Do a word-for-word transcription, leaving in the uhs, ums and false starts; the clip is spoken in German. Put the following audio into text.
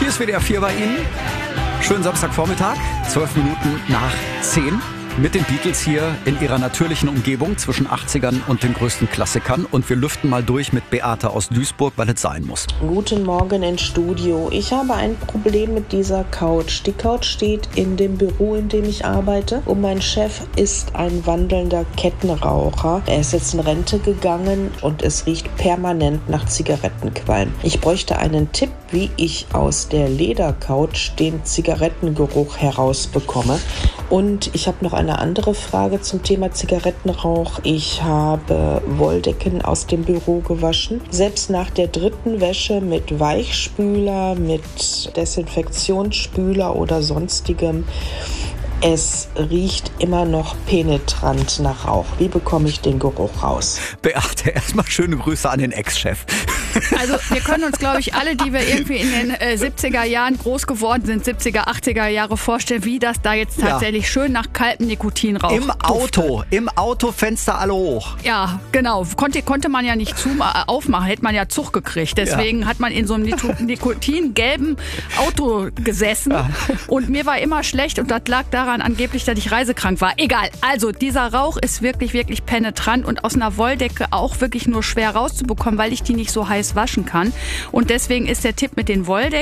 Hier ist W D R vier bei Ihnen. Schönen Samstagvormittag, zwölf Minuten nach zehn. Mit den Beatles hier in ihrer natürlichen Umgebung zwischen achtzigern und den größten Klassikern. Und wir lüften mal durch mit Beate aus Duisburg, weil es sein muss. Guten Morgen ins Studio. Ich habe ein Problem mit dieser Couch. Die Couch steht in dem Büro, in dem ich arbeite. Und mein Chef ist ein wandelnder Kettenraucher. Er ist jetzt in Rente gegangen und es riecht permanent nach Zigarettenqualm. Ich bräuchte einen Tipp, wie ich aus der Ledercouch den Zigarettengeruch herausbekomme. Und ich habe noch eine andere Frage zum Thema Zigarettenrauch. Ich habe Wolldecken aus dem Büro gewaschen. Selbst nach der dritten Wäsche mit Weichspüler, mit Desinfektionsspüler oder sonstigem. Es riecht immer noch penetrant nach Rauch. Wie bekomme ich den Geruch raus? Beate, erstmal schöne Grüße an den Ex-Chef. Also wir können uns, glaube ich, alle, die wir irgendwie in den äh, siebziger Jahren groß geworden sind, siebziger, achtziger Jahre vorstellen, wie das da jetzt tatsächlich ja. schön nach kaltem Nikotin raucht. Im Auto, im Autofenster alle hoch. Ja, genau. Konnte, konnte man ja nicht zu, äh, aufmachen, hätte man ja Zug gekriegt. Deswegen ja. hat man in so einem nikotingelben Auto gesessen ja. und mir war immer schlecht und das lag daran, angeblich, dass ich reisekrank war. Egal. Also dieser Rauch ist wirklich, wirklich penetrant und aus einer Wolldecke auch wirklich nur schwer rauszubekommen, weil ich die nicht so heiß waschen kann. Und deswegen ist der Tipp mit den Wolldecken,